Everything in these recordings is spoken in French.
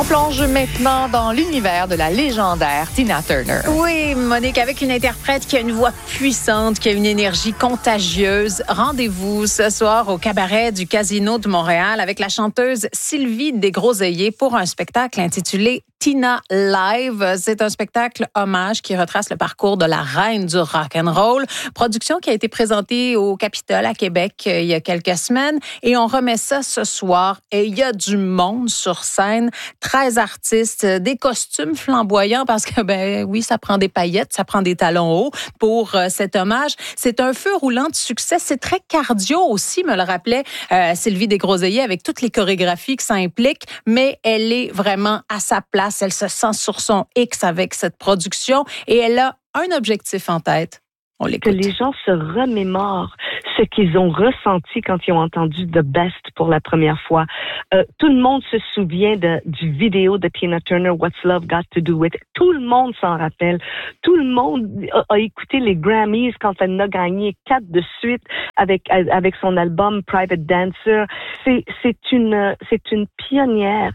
On plonge maintenant dans l'univers de la légendaire Tina Turner. Oui, Monique, avec une interprète qui a une voix puissante, qui a une énergie contagieuse. Rendez-vous ce soir au cabaret du Casino de Montréal avec la chanteuse Sylvie Desgroseilliers pour un spectacle intitulé Tina Live. C'est un spectacle hommage qui retrace le parcours de la reine du rock'n'roll. Production qui a été présentée au Capitole à Québec il y a quelques semaines. Et on remet ça ce soir. Et il y a du monde sur scène. 13 artistes, des costumes flamboyants parce que, ben oui, ça prend des paillettes, ça prend des talons hauts pour cet hommage. C'est un feu roulant de succès. C'est très cardio aussi, me le rappelait Sylvie Desgroseilliers, avec toutes les chorégraphies que ça implique. Mais elle est vraiment à sa place. Elle se sent sur son X avec cette production et elle a un objectif en tête. On l'écoute. Que les gens se remémorent ce qu'ils ont ressenti quand ils ont entendu The Best pour la première fois. Tout le monde se souvient du vidéo de Tina Turner, What's Love Got to Do With It. Tout le monde s'en rappelle. Tout le monde a écouté les Grammys quand elle a gagné 4 de suite avec son album Private Dancer. C'est une pionnière.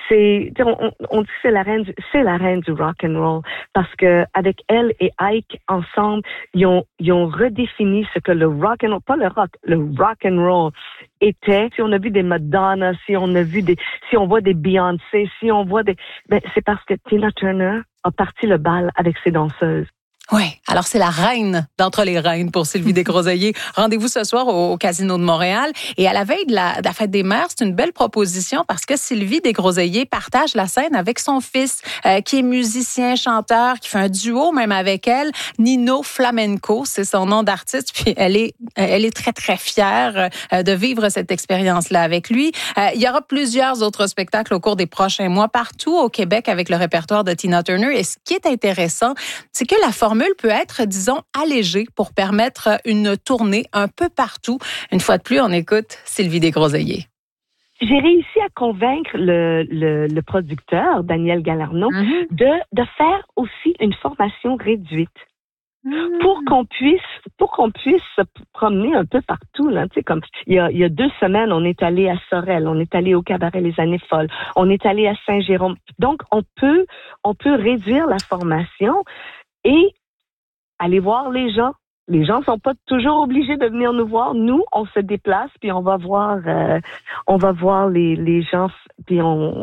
On dit que c'est la reine du rock and roll parce que avec elle et Ike ensemble, ils ont redéfini ce que le rock and roll, pas le rock, le rock and roll était. Si on a vu des Madonna, si on voit des Beyoncé, c'est parce que Tina Turner a parti le bal avec ses danseuses. Oui, alors c'est la reine d'entre les reines pour Sylvie Desgroseilliers. Rendez-vous ce soir au Casino de Montréal. Et à la veille de la Fête des Mères, c'est une belle proposition parce que Sylvie Desgroseilliers partage la scène avec son fils qui est musicien, chanteur, qui fait un duo même avec elle. Nino Flamenco, c'est son nom d'artiste. Puis elle est très, très fière de vivre cette expérience-là avec lui. Il y aura plusieurs autres spectacles au cours des prochains mois partout au Québec avec le répertoire de Tina Turner. Et ce qui est intéressant, c'est que la formule peut être, disons, allégée pour permettre une tournée un peu partout. Une fois de plus, on écoute Sylvie Desgroseilliers. J'ai réussi à convaincre le producteur, Daniel Galarno, de faire aussi une formation réduite. Pour qu'on puisse se promener un peu partout, là, tu sais, comme il y a 2 semaines, on est allé à Sorel, on est allé au cabaret Les Années Folles, on est allé à Saint-Jérôme. Donc, on peut réduire la formation et aller voir les gens. Les gens sont pas toujours obligés de venir nous voir. Nous, on se déplace puis on va voir les gens puis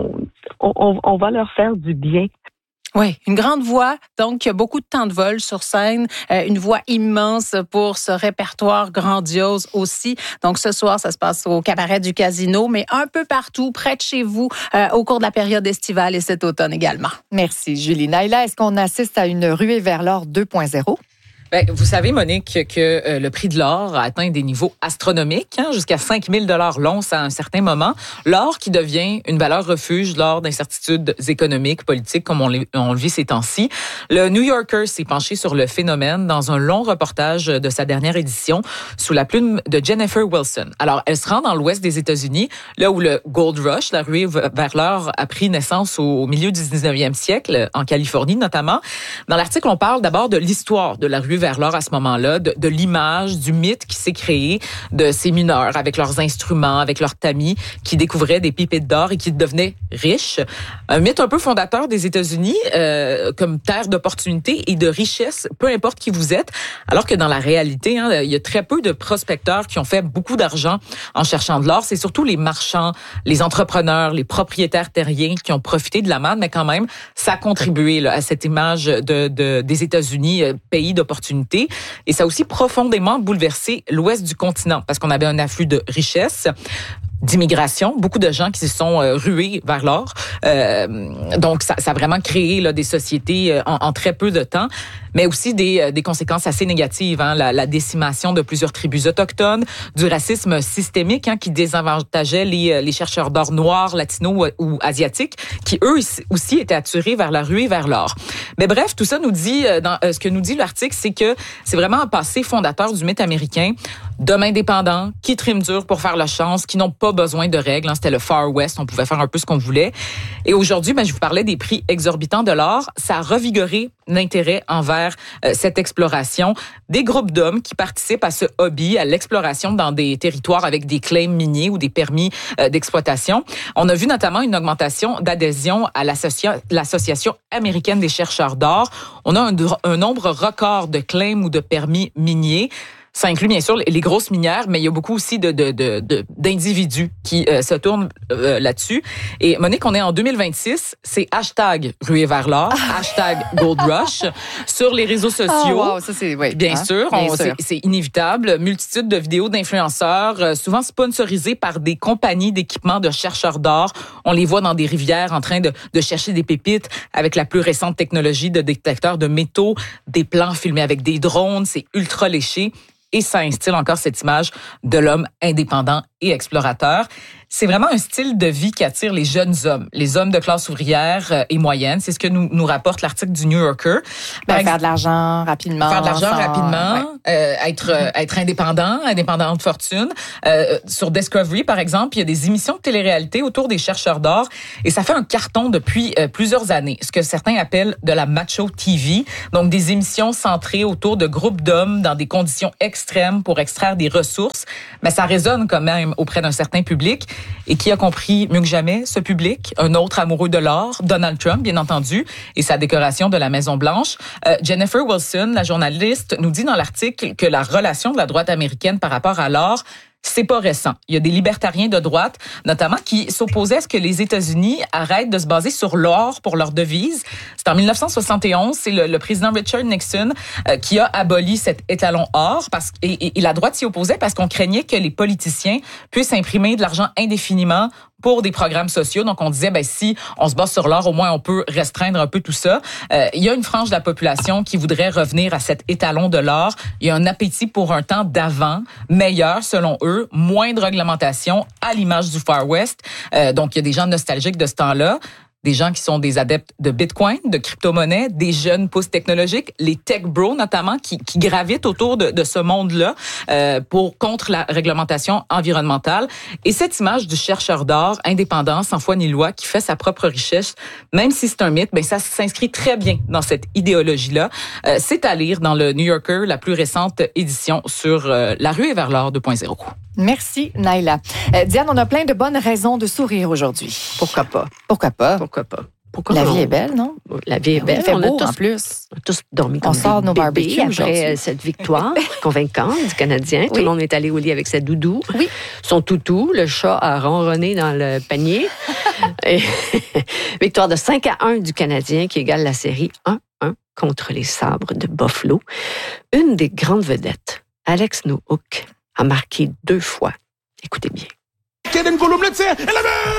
on va leur faire du bien. Oui, une grande voix, donc beaucoup de temps de vol sur scène, une voix immense pour ce répertoire grandiose aussi. Donc ce soir, ça se passe au cabaret du Casino, mais un peu partout, près de chez vous, au cours de la période estivale et cet automne également. Merci, Julie. Naïla, est-ce qu'on assiste à une ruée vers l'or 2.0? Ben, vous savez, Monique, que le prix de l'or a atteint des niveaux astronomiques, jusqu'à 5 000 $ l'once à un certain moment. L'or qui devient une valeur refuge lors d'incertitudes économiques, politiques, comme on le vit ces temps-ci. Le New Yorker s'est penché sur le phénomène dans un long reportage de sa dernière édition sous la plume de Jennifer Wilson. Alors, elle se rend dans l'ouest des États-Unis, là où le Gold Rush, la ruée vers l'or, a pris naissance au milieu du 19e siècle, en Californie notamment. Dans l'article, on parle d'abord de l'histoire de la ruée vers l'or à ce moment-là, de l'image, du mythe qui s'est créé de ces mineurs avec leurs instruments, avec leurs tamis, qui découvraient des pépites d'or et qui devenaient riches. Un mythe un peu fondateur des États-Unis comme terre d'opportunités et de richesse, peu importe qui vous êtes, alors que dans la réalité, il y a très peu de prospecteurs qui ont fait beaucoup d'argent en cherchant de l'or. C'est surtout les marchands, les entrepreneurs, les propriétaires terriens qui ont profité de la manne, mais quand même, ça a contribué là, à cette image des États-Unis, pays d'opportunités. Et ça a aussi profondément bouleversé l'ouest du continent parce qu'on avait un afflux de richesses, d'immigration, beaucoup de gens qui se sont rués vers l'or. Donc, ça a vraiment créé là, des sociétés en très peu de temps, mais aussi des conséquences assez négatives. La décimation de plusieurs tribus autochtones, du racisme systémique qui désavantageait les chercheurs d'or noirs, latinos ou asiatiques, qui eux aussi étaient attirés vers la ruée vers l'or. Mais bref, tout ça nous dit, ce que nous dit l'article, c'est que c'est vraiment un passé fondateur du mythe américain, d'hommes indépendants qui triment dur pour faire leur chance, qui n'ont pas besoin de règles. C'était le Far West, on pouvait faire un peu ce qu'on voulait. Et aujourd'hui, je vous parlais des prix exorbitants de l'or. Ça a revigoré l'intérêt envers cette exploration. Des groupes d'hommes qui participent à ce hobby, à l'exploration dans des territoires avec des claims miniers ou des permis d'exploitation. On a vu notamment une augmentation d'adhésion à l'Association américaine des chercheurs d'or. On a un nombre record de claims ou de permis miniers. Ça inclut bien sûr les grosses minières, mais il y a beaucoup aussi d'individus qui se tournent là-dessus. Et Monique, on est en 2026, c'est #ruée vers l'or, #goldrush sur les réseaux sociaux. Oh, wow, ça c'est bien sûr, c'est inévitable. Multitude de vidéos d'influenceurs, souvent sponsorisés par des compagnies d'équipements de chercheurs d'or. On les voit dans des rivières en train de chercher des pépites avec la plus récente technologie de détecteurs de métaux, des plans filmés avec des drones, c'est ultra léché. Et ça instille encore cette image de l'homme indépendant et explorateur. C'est vraiment un style de vie qui attire les jeunes hommes, les hommes de classe ouvrière et moyenne. C'est ce que nous rapporte l'article du New Yorker. Faire de l'argent rapidement. Être indépendant de fortune. Sur Discovery, par exemple, il y a des émissions de télé-réalité autour des chercheurs d'or et ça fait un carton depuis plusieurs années. Ce que certains appellent de la macho TV. Donc, des émissions centrées autour de groupes d'hommes dans des conditions extrêmes pour extraire des ressources. Mais ça résonne quand même auprès d'un certain public. Et qui a compris mieux que jamais ce public? Un autre amoureux de l'or, Donald Trump, bien entendu, et sa décoration de la Maison-Blanche. Jennifer Wilson, la journaliste, nous dit dans l'article que la relation de la droite américaine par rapport à l'or, c'est pas récent. Il y a des libertariens de droite, notamment, qui s'opposaient à ce que les États-Unis arrêtent de se baser sur l'or pour leur devise. C'est en 1971, c'est le président Richard Nixon qui a aboli cet étalon or et la droite s'y opposait parce qu'on craignait que les politiciens puissent imprimer de l'argent indéfiniment pour des programmes sociaux. Donc, on disait, si on se base sur l'or, au moins, on peut restreindre un peu tout ça. Il y a une frange de la population qui voudrait revenir à cet étalon de l'or. Il y a un appétit pour un temps d'avant, meilleur, selon eux, moins de réglementation, à l'image du Far West. Donc, il y a des gens nostalgiques de ce temps-là. Des gens qui sont des adeptes de Bitcoin, de crypto-monnaie, des jeunes pousses technologiques, les tech bros notamment, qui gravitent autour de ce monde-là contre la réglementation environnementale. Et cette image du chercheur d'or, indépendant, sans foi ni loi, qui fait sa propre richesse, même si c'est un mythe, ça s'inscrit très bien dans cette idéologie-là. C'est à lire dans le New Yorker, la plus récente édition sur la ruée vers l'or 2.0. Merci, Naila. Diane, on a plein de bonnes raisons de sourire aujourd'hui. Pourquoi pas? La vie est belle, non? La vie est belle. Il fait beau, en plus. On a tous dormi comme on sort des nos bébés barbecues après cette victoire convaincante du Canadien. Oui. Tout le monde est allé au lit avec sa doudou. Oui. Son toutou. Le chat a ronronné dans le panier. Et victoire de 5-1 du Canadien qui égale la série 1-1 contre les Sabres de Buffalo. Une des grandes vedettes, Alex Newhook, a marqué 2 fois. Écoutez bien. Kaden Colomb le tir, et la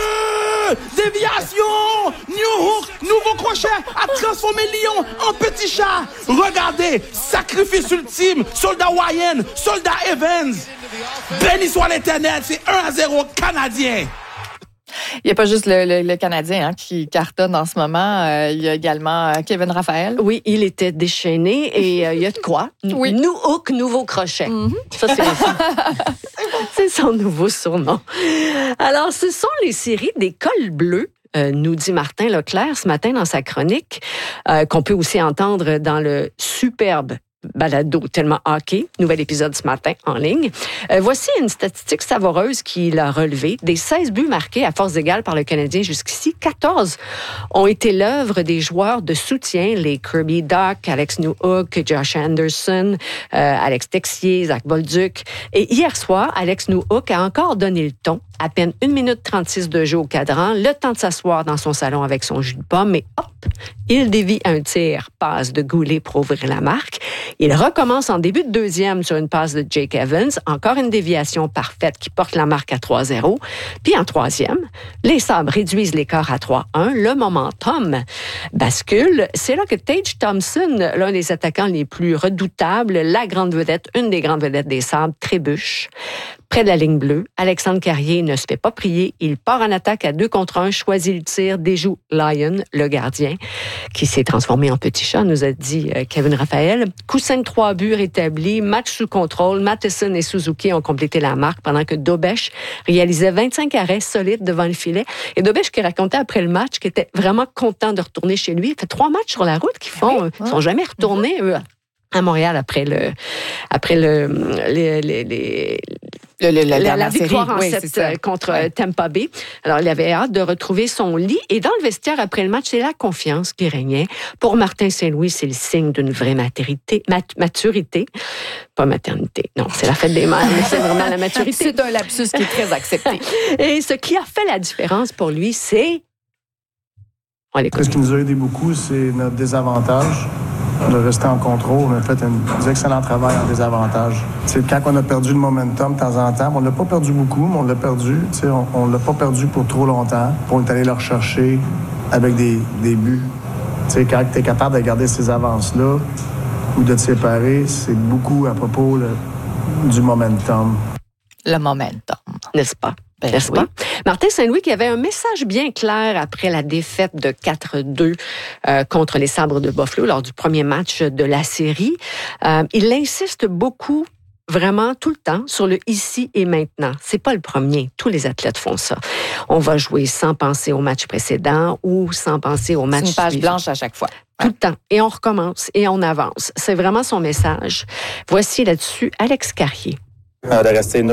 déviation! Newhook, nouveau crochet, a transformé Lyon en petit chat. Regardez, sacrifice ultime, soldat Wyan, soldat Evans. Béni soit l'Éternel, c'est 1-0 Canadien. Il n'y a pas juste le Canadien qui cartonne en ce moment. Il y a également Kevin Raphaël. Oui, il était déchaîné et il y a de quoi. Oui. Newhook, nouveau crochet. Ça, c'est son nouveau surnom. Alors, ce sont les séries des cols bleus, nous dit Martin Leclerc ce matin dans sa chronique, qu'on peut aussi entendre dans le superbe balado tellement hockey, nouvel épisode ce matin en ligne. Voici une statistique savoureuse qu'il a relevée. Des 16 buts marqués à force égale par le Canadien jusqu'ici, 14 ont été l'œuvre des joueurs de soutien, les Kirby Dach, Alex Newhook, Josh Anderson, Alex Texier, Zach Bolduc. Et hier soir, Alex Newhook a encore donné le ton. À peine 1 minute 36 de jeu au cadran, le temps de s'asseoir dans son salon avec son jus de pomme et hop, il dévie un tir, passe de Goulet pour ouvrir la marque. Il recommence en début de deuxième sur une passe de Jake Evans, encore une déviation parfaite qui porte la marque à 3-0. Puis en troisième, les Sabres réduisent l'écart à 3-1. Le momentum bascule. C'est là que Tage Thompson, l'un des attaquants les plus redoutables, la grande vedette, une des grandes vedettes des Sabres, trébuche. Près de la ligne bleue, Alexandre Carrier ne se fait pas prier. Il part en attaque à 2 contre 1, choisit le tir, déjoue Lyon, le gardien, qui s'est transformé en petit chat, nous a dit Kevin Raphaël. Coussin de 3 buts rétabli, match sous contrôle. Matheson et Suzuki ont complété la marque pendant que Dobesch réalisait 25 arrêts solides devant le filet. Et Dobesch qui racontait après le match qu'il était vraiment content de retourner chez lui. Il fait 3 matchs sur la route qu'ils font. Ils ne sont jamais retournés, eux, à Montréal après la victoire en 7 contre Tampa Bay. Alors, il avait hâte de retrouver son lit. Et dans le vestiaire, après le match, c'est la confiance qui régnait. Pour Martin Saint-Louis, c'est le signe d'une vraie maturité. Pas maternité. Non, c'est la fête des mères, mais c'est vraiment la maturité. C'est un lapsus qui est très accepté. Et ce qui a fait la différence pour lui, c'est... On l'écoute. Ce qui nous a aidé beaucoup, c'est notre désavantage. De rester en contrôle. On a fait un excellent travail en désavantage. C'est quand on a perdu le momentum de temps en temps, on l'a pas perdu beaucoup, mais on l'a perdu. On l'a pas perdu pour trop longtemps. On est allé le rechercher avec des buts. Quand tu es capable de garder ces avances-là ou de te séparer, c'est beaucoup à propos du momentum. Le momentum. N'est-ce pas? N'est-ce pas? Martin Saint-Louis qui avait un message bien clair après la défaite de 4-2 contre les Sabres de Buffalo lors du premier match de la série. Il insiste beaucoup, vraiment tout le temps, sur le ici et maintenant. C'est pas le premier. Tous les athlètes font ça. On va jouer sans penser au match précédent ou sans penser au match suivant. C'est une page suivant. blanche à chaque fois. Tout le temps. Et on recommence et on avance. C'est vraiment son message. Voici là-dessus Alex Carrier. De rester